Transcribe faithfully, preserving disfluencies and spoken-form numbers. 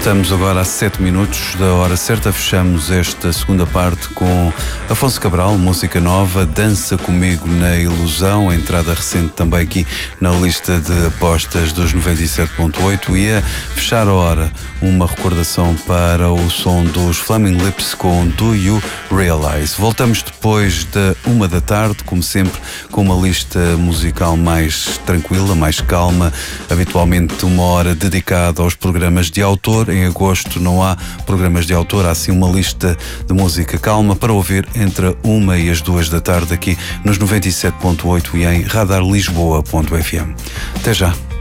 Estamos agora a sete minutos da hora certa. Fechamos esta segunda parte com Afonso Cabral, música nova, Dança Comigo na Ilusão, a entrada recente também aqui na lista de apostas dos noventa e sete ponto oito, e a fechar a hora uma recordação para o som dos Flaming Lips com Do You Realize. Voltamos depois da uma da tarde, como sempre, com uma lista musical mais tranquila, mais calma, habitualmente uma hora dedicada aos programas de autor. Em agosto não há programas de autor, há sim uma lista de música calma para ouvir entre a uma e as duas da tarde aqui nos noventa e sete ponto oito e em radar lisboa ponto f m. Até já.